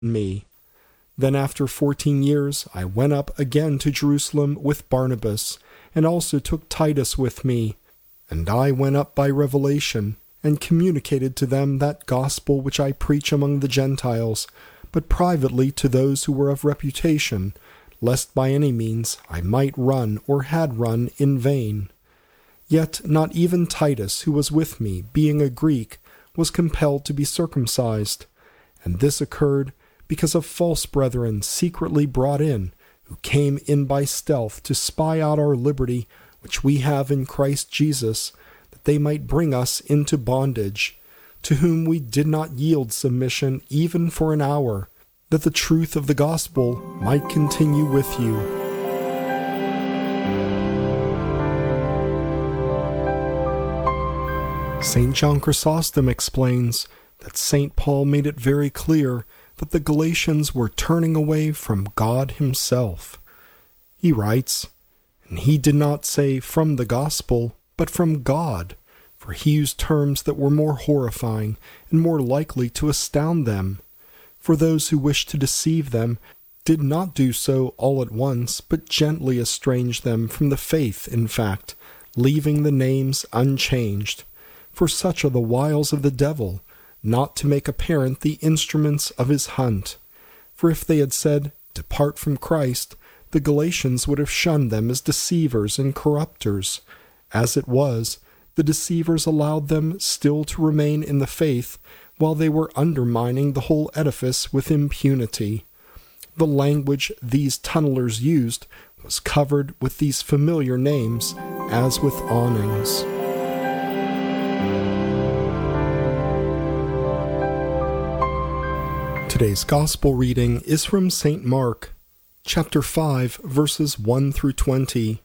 me. Then after 14 years I went up again to Jerusalem with Barnabas, and also took Titus with me. And I went up by revelation, and communicated to them that gospel which I preach among the Gentiles, but privately to those who were of reputation, lest by any means I might run or had run in vain. Yet not even Titus, who was with me, being a Greek, was compelled to be circumcised. And this occurred because of false brethren secretly brought in, who came in by stealth to spy out our liberty which we have in Christ Jesus, that they might bring us into bondage, to whom we did not yield submission even for an hour, that the truth of the gospel might continue with you. St. John Chrysostom explains that St. Paul made it very clear that the Galatians were turning away from God himself. He writes, "And he did not say from the gospel, but from God, for he used terms that were more horrifying and more likely to astound them. For those who wished to deceive them did not do so all at once, but gently estranged them from the faith, in fact, leaving the names unchanged. For such are the wiles of the devil, not to make apparent the instruments of his hunt. For if they had said, 'Depart from Christ,' the Galatians would have shunned them as deceivers and corrupters. As it was, the deceivers allowed them still to remain in the faith, while they were undermining the whole edifice with impunity. The language these tunnelers used was covered with these familiar names, as with awnings." Today's Gospel reading is from St. Mark, chapter 5, verses 1 through 20.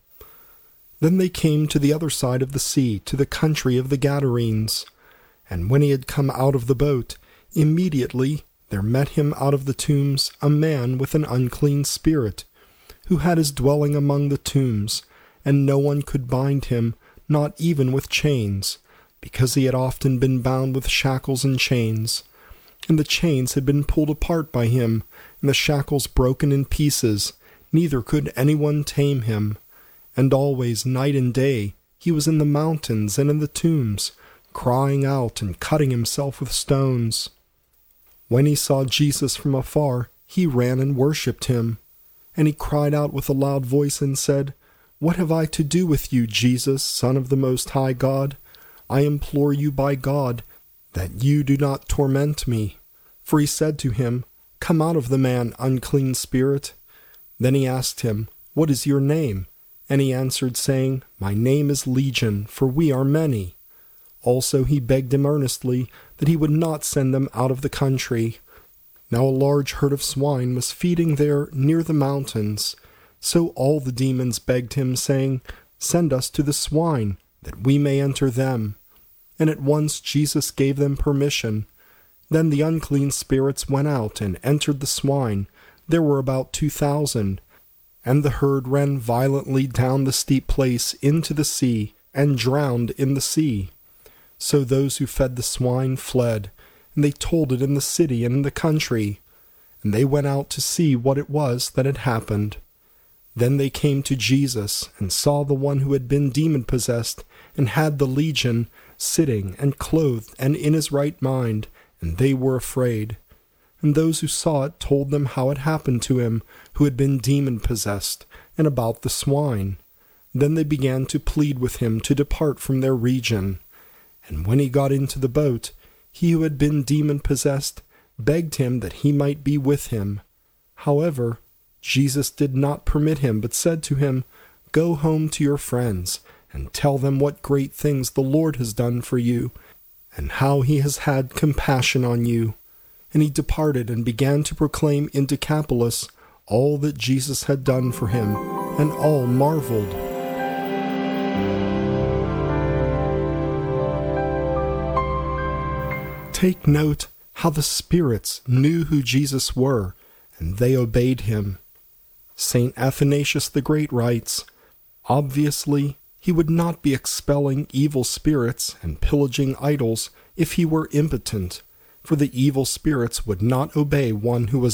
Then they came to the other side of the sea, to the country of the Gadarenes. And when he had come out of the boat, immediately there met him out of the tombs a man with an unclean spirit, who had his dwelling among the tombs, and no one could bind him, not even with chains, because he had often been bound with shackles and chains. And the chains had been pulled apart by him, and the shackles broken in pieces, neither could anyone tame him. And always, night and day, he was in the mountains and in the tombs, crying out and cutting himself with stones. When he saw Jesus from afar, he ran and worshipped him. And he cried out with a loud voice and said, "What have I to do with you, Jesus, Son of the Most High God? I implore you by God, that you do not torment me." For he said to him, "Come out of the man, unclean spirit." Then he asked him, "What is your name?" And he answered, saying, "My name is Legion, for we are many." Also he begged him earnestly that he would not send them out of the country. Now a large herd of swine was feeding there near the mountains. So all the demons begged him, saying, "Send us to the swine, that we may enter them." And at once Jesus gave them permission. Then the unclean spirits went out and entered the swine. There were about 2,000. And the herd ran violently down the steep place into the sea, and drowned in the sea. So those who fed the swine fled, and they told it in the city and in the country. And they went out to see what it was that had happened. Then they came to Jesus, and saw the one who had been demon-possessed, and had the legion, sitting and clothed and in his right mind, and they were afraid. And those who saw it told them how it happened to him who had been demon-possessed, and about the swine. Then they began to plead with him to depart from their region. And when he got into the boat, he who had been demon-possessed begged him that he might be with him. However, Jesus did not permit him, but said to him, "Go home to your friends, and tell them what great things the Lord has done for you, and how he has had compassion on you." And he departed and began to proclaim in Decapolis all that Jesus had done for him, and all marveled. Take note how the spirits knew who Jesus were, and they obeyed him. St. Athanasius the Great writes, "Obviously, he would not be expelling evil spirits and pillaging idols if he were impotent, for the evil spirits would not obey one who was